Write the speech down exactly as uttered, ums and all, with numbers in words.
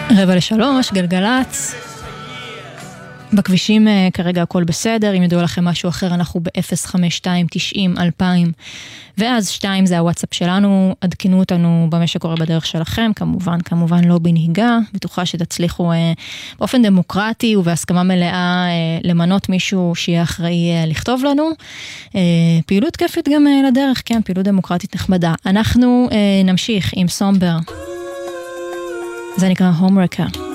רבע לשלוש, גלגלץ. בכבישים כרגע הכל בסדר, אם ידעו לכם משהו אחר אנחנו ב-אפס חמש שתיים תשעים אלפיים, ואז שתיים זה הוואטסאפ שלנו, עדכנו אותנו במה שקורה בדרך שלכם, כמובן, כמובן לא בנהיגה, בטוחה שתצליחו אה, באופן דמוקרטי ובהסכמה מלאה אה, למנות מישהו שיהיה אחראי אה, לכתוב לנו, אה, פעילות כיפית גם אה, לדרך, כן, פעילות דמוקרטית נחמדה. אנחנו אה, נמשיך עם סומבר, זה נקרא הומרקה.